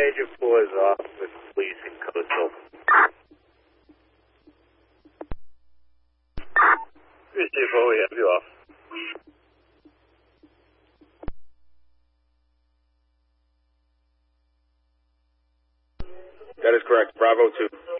Agent 4 is off with police in Coastal. Agent 4, we have you off. That is correct. Bravo 2.